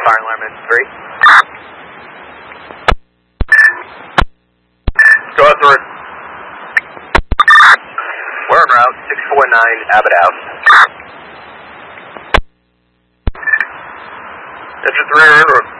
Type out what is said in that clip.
Fire alarm at 3. Go through. We're en route, 649 Abbott House. Engine 3 are en route.